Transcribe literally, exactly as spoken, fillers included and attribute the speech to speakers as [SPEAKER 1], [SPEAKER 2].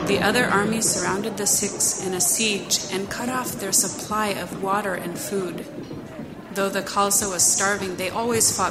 [SPEAKER 1] The other army surrounded the Sikhs in a siege and cut off their supply of water and food. Though the Khalsa was starving, they always fought